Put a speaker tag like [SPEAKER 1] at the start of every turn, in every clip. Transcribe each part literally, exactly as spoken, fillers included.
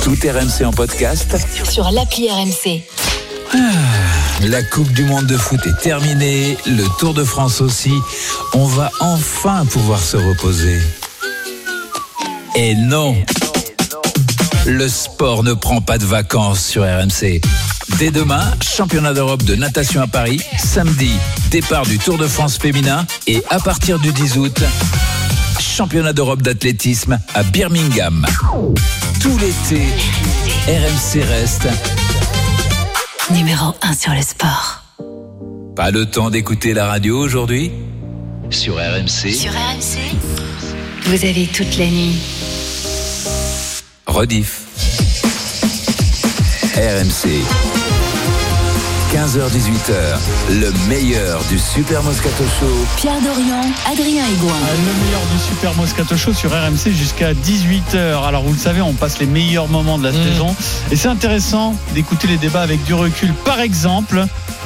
[SPEAKER 1] Tout R M C en podcast
[SPEAKER 2] sur l'appli R M C.
[SPEAKER 1] Ah, la Coupe du Monde de foot est terminée, le Tour de France aussi. On va enfin pouvoir se reposer. Et non, le sport ne prend pas de vacances sur R M C. Dès demain, championnat d'Europe de natation à Paris. Samedi, départ du Tour de France féminin. Et à partir du dix août, championnat d'Europe d'athlétisme à Birmingham. Tout l'été, R M C reste
[SPEAKER 2] numéro un sur le sport.
[SPEAKER 1] Pas le temps d'écouter la radio aujourd'hui? Sur R M C.
[SPEAKER 2] Sur R M C, vous avez toute la nuit.
[SPEAKER 1] Rediff. R M C. quinze heures dix-huit heures, le meilleur du Super Moscato Show.
[SPEAKER 2] Pierre Dorian, Adrien Aigouin.
[SPEAKER 3] Le meilleur du Super Moscato Show sur R M C jusqu'à dix-huit heures. Alors vous le savez, on passe les meilleurs moments de la mmh. saison. Et c'est intéressant d'écouter les débats avec du recul. Par exemple,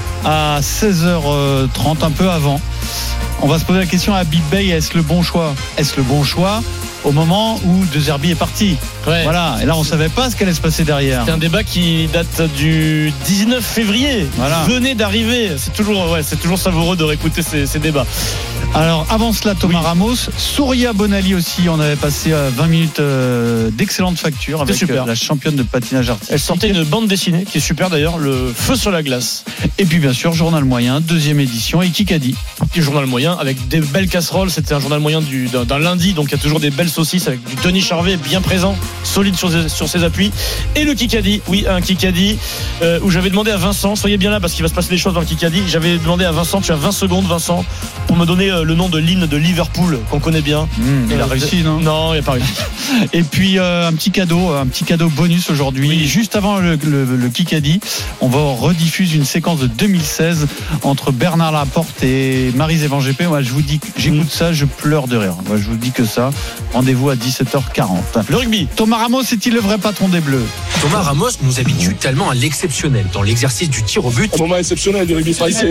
[SPEAKER 3] à seize heures trente, un peu avant, on va se poser la question à Big Bay, est-ce le bon choix? Est-ce le bon choix au moment où De Zerbi est parti?
[SPEAKER 4] Ouais.
[SPEAKER 3] Voilà, et là on savait pas ce qu'allait se passer derrière.
[SPEAKER 4] C'est un débat qui date du dix-neuf février.
[SPEAKER 3] Voilà.
[SPEAKER 4] Venez d'arriver. C'est toujours, ouais, c'est toujours savoureux de réécouter ces, ces débats.
[SPEAKER 3] Alors avant cela, Thomas oui. Ramos, Souria Bonali aussi, on avait passé vingt minutes d'excellentes factures avec
[SPEAKER 4] super.
[SPEAKER 3] La championne de patinage artistique.
[SPEAKER 4] Elle sortait une bande dessinée qui est super d'ailleurs, le feu sur la glace.
[SPEAKER 3] Et puis bien sûr, journal moyen, deuxième édition, et Kikadi.
[SPEAKER 4] Petit journal moyen avec des belles casseroles. C'était un journal moyen du, d'un, d'un lundi, donc il y a toujours des belles saucisses avec du Denis Charvet bien présent, solide sur ses, sur ses appuis. Et le Kikadi, oui, un Kikadi euh, où j'avais demandé à Vincent, soyez bien là parce qu'il va se passer des choses dans le Kikadi. J'avais demandé à Vincent, tu as vingt secondes Vincent, pour me donner euh, le nom de l'hymne de Liverpool qu'on connaît bien.
[SPEAKER 3] Mmh, il a réussi, non?
[SPEAKER 4] Non, il n'a pas réussi.
[SPEAKER 3] Et puis euh, un petit cadeau, un petit cadeau bonus aujourd'hui. Oui. Juste avant le, le, le Kikadi, on va rediffuser une séquence de deux mille seize entre Bernard Laporte et Maryse-Evan G P. Moi, je vous dis, j'écoute mmh. ça, je pleure de rire. Moi, je vous dis que ça. Rendez-vous à dix-sept heures quarante.
[SPEAKER 4] Le rugby.
[SPEAKER 3] Thomas Ramos est-il le vrai patron des Bleus?
[SPEAKER 5] Thomas Ramos nous habitue tellement à l'exceptionnel dans l'exercice du tir au but.
[SPEAKER 6] Un moment exceptionnel du rugby français.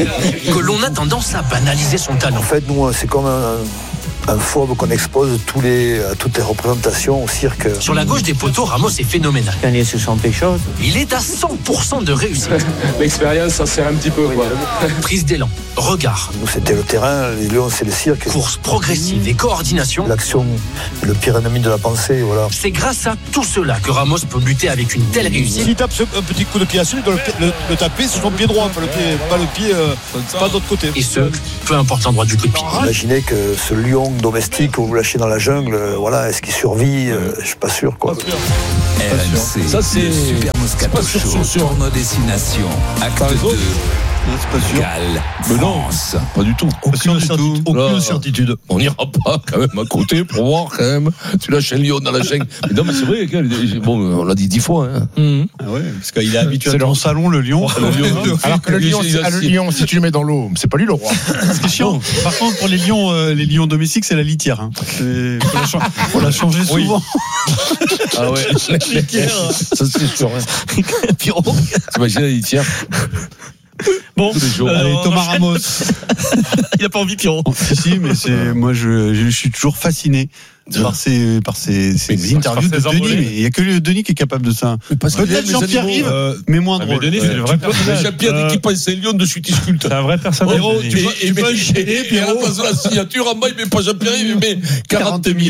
[SPEAKER 5] Que l'on a tendance à banaliser son talent.
[SPEAKER 7] En fait, nous, c'est comme un, un fob qu'on expose tous les, à toutes les représentations au cirque.
[SPEAKER 5] Sur la gauche des poteaux, Ramos est phénoménal.
[SPEAKER 8] Gagner, ce sont des choses.
[SPEAKER 5] Il est à cent pour cent de réussite.
[SPEAKER 6] L'expérience, ça sert un petit peu. Quoi.
[SPEAKER 5] Prise d'élan, regard.
[SPEAKER 7] Nous, c'était le terrain, les lions, c'est le cirque.
[SPEAKER 5] Course progressive et coordination.
[SPEAKER 7] L'action, le pire ennemi de la pensée, voilà.
[SPEAKER 5] C'est grâce à tout cela que Ramos peut lutter avec une telle réussite.
[SPEAKER 9] S'il tape un petit coup de pied à celui, il doit le, le, le taper sur son pied droit, pas le pied, pas le pied, euh, pas de l'autre côté.
[SPEAKER 5] Et ce, peu importe l'endroit du coup de pied.
[SPEAKER 7] Imaginez que ce lion domestique que vous lâchez dans la jungle, euh, voilà, est-ce qu'il survit? euh, Je suis pas sûr, quoi.
[SPEAKER 1] R M C,
[SPEAKER 6] ça c'est
[SPEAKER 1] le Super Moscato Show, pour nos destinations. Acte deux.
[SPEAKER 9] C'est pas sûr.
[SPEAKER 1] Galles,
[SPEAKER 6] Mais non,
[SPEAKER 1] France.
[SPEAKER 6] pas du tout.
[SPEAKER 9] Aucune,
[SPEAKER 6] Pas
[SPEAKER 9] certitude,
[SPEAKER 6] du tout.
[SPEAKER 9] aucune
[SPEAKER 6] Là,
[SPEAKER 9] certitude.
[SPEAKER 6] On n'ira pas quand même à côté pour voir quand même. Tu lâches un lion dans la chaîne. Mais non, mais c'est vrai, bon, on l'a dit dix fois. Hein.
[SPEAKER 4] Mmh.
[SPEAKER 9] Ah ouais, parce qu'il est habitué
[SPEAKER 3] C'est
[SPEAKER 9] à
[SPEAKER 3] leur salon, le lion.
[SPEAKER 10] Alors que le lion, c'est, ah, le lion, si tu le mets dans l'eau, c'est pas lui le roi.
[SPEAKER 3] C'est chiant. Par contre, pour les lions, euh, les lions domestiques, c'est la litière. Hein. C'est, faut, la cha- faut la changer souvent.
[SPEAKER 6] Ah ouais. Ça c'est sûr. Hein.
[SPEAKER 4] Pierrot.
[SPEAKER 6] T'imagines la litière?
[SPEAKER 4] Bon,
[SPEAKER 6] tous les jours.
[SPEAKER 4] euh,
[SPEAKER 3] Allez,
[SPEAKER 4] on
[SPEAKER 3] Thomas
[SPEAKER 4] enchaîne.
[SPEAKER 3] Ramos.
[SPEAKER 4] Il n'a pas envie, Pierrot.
[SPEAKER 3] Si, si, mais c'est, moi, je, je suis toujours fasciné par ces, par ces, ces
[SPEAKER 6] Mais
[SPEAKER 3] interviews de
[SPEAKER 4] par ces
[SPEAKER 3] Denis. Mais il n'y a que le Denis qui est capable de ça. Peut-être Jean-Pierre Rive,
[SPEAKER 6] euh,
[SPEAKER 3] mais moins
[SPEAKER 4] Ah,
[SPEAKER 3] drôle.
[SPEAKER 4] mais Denis, c'est le vrai personnage.
[SPEAKER 6] Jean-Pierre, dès qu'il pense à un lion, de suite il sculpte.
[SPEAKER 4] C'est un vrai personnage.
[SPEAKER 6] Pierrot,
[SPEAKER 4] Denis.
[SPEAKER 6] tu vas, et, et, et, et, et à la place de la signature, en bas, il met pas Jean-Pierre, il met quarante mille.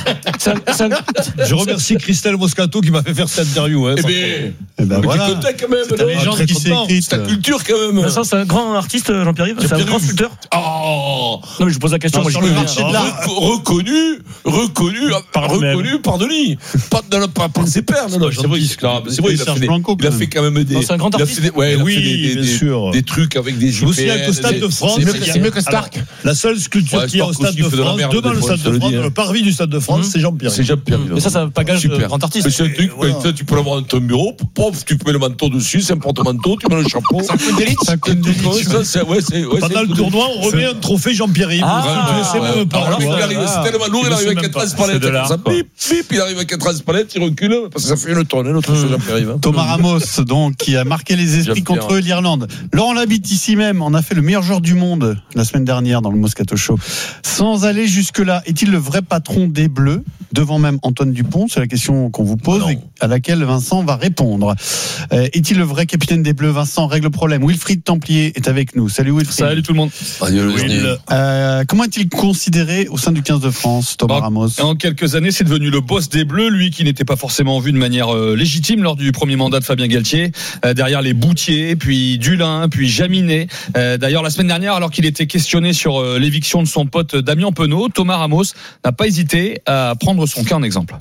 [SPEAKER 9] Je remercie Christelle Moscato qui m'a fait faire cette interview. Hein,
[SPEAKER 6] Eh bien,
[SPEAKER 3] Eh ben
[SPEAKER 6] mais
[SPEAKER 3] voilà.
[SPEAKER 6] tu content quand même.
[SPEAKER 3] C'est ta
[SPEAKER 6] non
[SPEAKER 3] légende
[SPEAKER 6] Très
[SPEAKER 3] qui s'est
[SPEAKER 6] content.
[SPEAKER 3] écrite.
[SPEAKER 6] C'est ta culture quand même.
[SPEAKER 4] Vincent, c'est un grand artiste, Jean-Pierre Rive. C'est un
[SPEAKER 6] Jean-Pierre
[SPEAKER 4] grand
[SPEAKER 6] Rive.
[SPEAKER 4] sculpteur.
[SPEAKER 6] Oh,
[SPEAKER 4] Non, mais je pose la question.
[SPEAKER 3] Non,
[SPEAKER 4] moi,
[SPEAKER 3] sur
[SPEAKER 4] je
[SPEAKER 3] le
[SPEAKER 4] peux
[SPEAKER 3] marché
[SPEAKER 4] dire.
[SPEAKER 3] de l'art.
[SPEAKER 6] reconnu, reconnu,
[SPEAKER 4] Par
[SPEAKER 6] reconnu par Denis. Pas de pas par ses pairs. Non, non, c'est vrai. Non, mais c'est vrai. Il a
[SPEAKER 3] Serge
[SPEAKER 6] fait des-
[SPEAKER 3] Blanco,
[SPEAKER 6] il a
[SPEAKER 3] quand
[SPEAKER 6] fait
[SPEAKER 3] même.
[SPEAKER 6] quand même des.
[SPEAKER 4] Non, c'est un grand
[SPEAKER 6] il a
[SPEAKER 4] artiste.
[SPEAKER 6] fait des- ouais, il a
[SPEAKER 9] Oui,
[SPEAKER 6] fait des- des-
[SPEAKER 9] bien
[SPEAKER 6] des-
[SPEAKER 9] sûr.
[SPEAKER 6] Des trucs avec des
[SPEAKER 9] Je me souviens qu'au Stade de France,
[SPEAKER 6] c'est-
[SPEAKER 9] il y a-
[SPEAKER 6] c'est-
[SPEAKER 10] C'est mieux que Stark.
[SPEAKER 9] La seule sculpture
[SPEAKER 6] Ouais,
[SPEAKER 9] qu'il y a au
[SPEAKER 6] Stark
[SPEAKER 9] Stade
[SPEAKER 6] aussi
[SPEAKER 9] de
[SPEAKER 6] fait de la
[SPEAKER 9] France,
[SPEAKER 6] merde,
[SPEAKER 9] devant
[SPEAKER 6] des
[SPEAKER 9] le
[SPEAKER 6] fois,
[SPEAKER 9] Stade
[SPEAKER 6] je te
[SPEAKER 9] de
[SPEAKER 6] le
[SPEAKER 9] France,
[SPEAKER 6] dis, hein.
[SPEAKER 9] le parvis du Stade de France,
[SPEAKER 4] Mmh.
[SPEAKER 9] c'est Jean-Pierre.
[SPEAKER 6] C'est Jean-Pierre.
[SPEAKER 4] Mais ça, ça bagage de
[SPEAKER 6] Super.
[SPEAKER 4] grand artiste.
[SPEAKER 6] Mais c'est un truc,
[SPEAKER 9] voilà.
[SPEAKER 6] ça, tu peux l'avoir dans ton bureau, pof, tu peux mettre le manteau dessus, c'est un porte-manteau, tu mets le chapeau.
[SPEAKER 10] C'est un coup d'élite.
[SPEAKER 3] Ça coûte des
[SPEAKER 6] Ouais, ça, c'est, ouais, c'est, ouais,
[SPEAKER 9] Pendant
[SPEAKER 6] c'est
[SPEAKER 9] le tournoi, on remet un trophée Jean-Pierre Rive.
[SPEAKER 4] Ah,
[SPEAKER 9] Tu le sais
[SPEAKER 6] ouais.
[SPEAKER 9] même pas.
[SPEAKER 6] Alors, le mec, il
[SPEAKER 9] Voilà.
[SPEAKER 6] arrive, c'est tellement lourd, il
[SPEAKER 9] Je
[SPEAKER 6] arrive
[SPEAKER 9] sais
[SPEAKER 6] avec un
[SPEAKER 9] même
[SPEAKER 6] transpalette,
[SPEAKER 3] de l'art,
[SPEAKER 6] ça bip, bip, il arrive avec un transpalette, il recule, parce que ça fait une tonne, l'autre chose qui arrive. Hein.
[SPEAKER 3] Thomas Ramos, donc, qui a marqué les esprits contre l'Irlande. Laurent Labitte, ici même, on a fait le meilleur joueur du monde la semaine dernière dans le Moscato Show. Sans aller jusque-là, est-il le vrai patron des Bleus, devant même Antoine Dupont? C'est la question qu'on vous pose et à laquelle Vincent va répondre. Euh, est-il le vrai capitaine des Bleus? Vincent règle le problème. Wilfried Templier est avec nous. Salut Wilfried.
[SPEAKER 4] Salut tout le monde.
[SPEAKER 3] Will. Euh, comment est-il considéré au sein du quinze de France, Thomas
[SPEAKER 8] en,
[SPEAKER 3] Ramos?
[SPEAKER 8] En quelques années, c'est devenu le boss des Bleus, lui qui n'était pas forcément vu de manière euh, légitime lors du premier mandat de Fabien Galtier. Euh, derrière les Boutier, puis Dulin, puis Jaminet. Euh, d'ailleurs, la semaine dernière, alors qu'il était questionné sur euh, l'éviction de son pote Damien Penaud, Thomas Ramos n'a pas hésité à prendre son cas en exemple.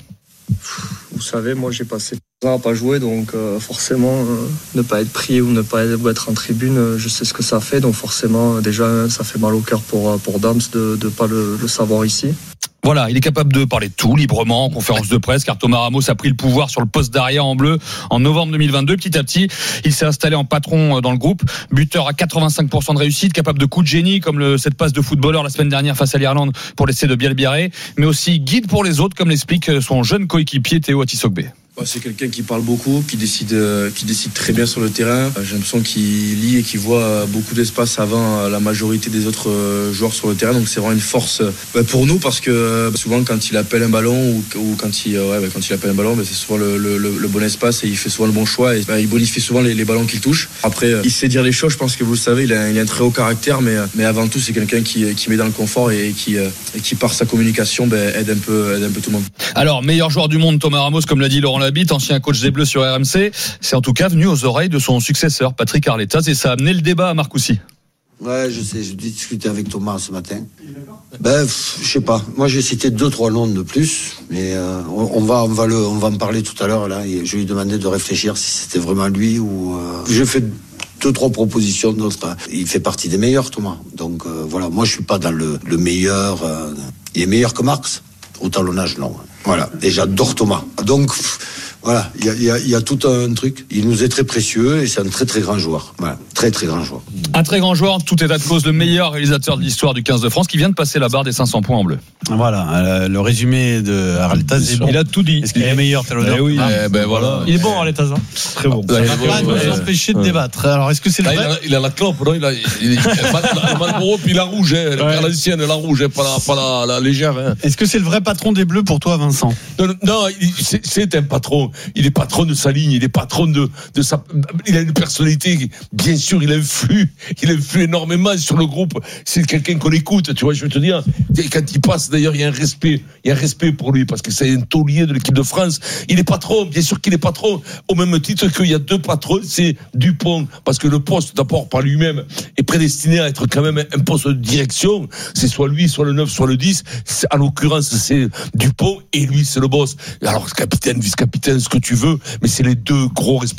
[SPEAKER 11] Vous savez, moi j'ai passé deux ans à pas jouer, donc euh, forcément euh, ne pas être pris ou ne pas être en tribune, euh, je sais ce que ça fait, donc forcément euh, déjà ça fait mal au cœur pour, pour Dams de ne pas le, le savoir ici.
[SPEAKER 8] Voilà, il est capable de parler de tout librement en conférence de presse, car Thomas Ramos a pris le pouvoir sur le poste d'arrière en bleu en novembre deux mille vingt-deux. Petit à petit, il s'est installé en patron dans le groupe, buteur à quatre-vingt-cinq pour cent de réussite, capable de coups de génie comme le, cette passe de footballeur la semaine dernière face à l'Irlande pour l'essai de Bielbiarré, mais aussi guide pour les autres, comme l'explique son jeune coéquipier Théo Atisogbe.
[SPEAKER 12] C'est quelqu'un qui parle beaucoup, qui décide, qui décide très bien sur le terrain. J'ai l'impression qu'il lit et qu'il voit beaucoup d'espace avant la majorité des autres joueurs sur le terrain. Donc c'est vraiment une force pour nous parce que souvent quand il appelle un ballon ou, ou quand, il, ouais, quand il appelle un ballon, c'est souvent le, le, le bon espace et il fait souvent le bon choix et bah, il bonifie souvent les, les ballons qu'il touche. Après, il sait dire les choses. Je pense que vous le savez, il a, il a un très haut caractère, mais, mais avant tout c'est quelqu'un qui, qui met dans le confort et qui, et qui par sa communication bah, aide un peu, aide un peu tout le monde.
[SPEAKER 8] Alors meilleur joueur du monde, Thomas Ramos, comme l'a dit Laurent Labitte, ancien coach des Bleus sur R M C, c'est en tout cas venu aux oreilles de son successeur Patrick Arletas et ça a amené le débat à Marcoussis.
[SPEAKER 13] Ouais, je sais, j'ai discuté avec Thomas ce matin. Ben, je sais pas. Moi, j'ai cité deux, trois noms de plus, mais euh, on, on va, on va le, on va en parler tout à l'heure. Là, et je lui ai demandé de réfléchir si c'était vraiment lui ou. Euh, j'ai fait deux, trois propositions d'autres. Il fait partie des meilleurs, Thomas. Donc euh, voilà, moi, je suis pas dans le, le meilleur. Euh, il est meilleur que Marx au talonnage, non. Voilà. Et j'adore Thomas. Donc. Voilà, il y a, y, a, y a tout un truc. Il nous est très précieux et c'est un très très grand joueur. Voilà, très très grand joueur.
[SPEAKER 8] Un très grand joueur, en tout état de cause, le meilleur réalisateur de l'histoire du quinze de France qui vient de passer la barre des cinq cents points en bleu.
[SPEAKER 3] Voilà, le résumé de Arletas est bon.
[SPEAKER 8] Il a tout dit.
[SPEAKER 3] Est-ce qu'il est meilleur talonneur?
[SPEAKER 8] Eh oui,
[SPEAKER 3] hein
[SPEAKER 8] eh ben voilà.
[SPEAKER 4] Il est bon Arletas, hein. Très bon.
[SPEAKER 3] Ça va pas nous empêcher de débattre. Alors, est-ce que c'est le vrai?
[SPEAKER 6] Il a, il a la clope, non? Il a, il, il, il a Marlboro puis la rouge, hein, ouais. L'ancienne, la rouge, hein, pas la, pas la, la légère. Hein.
[SPEAKER 3] Est-ce que c'est le vrai patron des Bleus pour toi, Vincent?
[SPEAKER 6] Non, non il, c'est, c'est un patron. Il est patron de sa ligne, il est patron de, de sa. Il a une personnalité, bien sûr, il influe, il influe énormément sur le groupe. C'est quelqu'un qu'on écoute, tu vois, je veux te dire. Quand il passe, d'ailleurs, il y a un respect, il y a un respect pour lui, parce que c'est un taulier de l'équipe de France. Il est patron, bien sûr qu'il est patron, au même titre qu'il y a deux patrons, c'est Dupont, parce que le poste, d'abord, par lui-même, est prédestiné à être quand même un poste de direction. C'est soit lui, soit le neuf, soit le dix. En l'occurrence, c'est Dupont, et lui, c'est le boss. Alors, capitaine, vice-capitaine, ce que tu veux, mais c'est les deux gros responsables.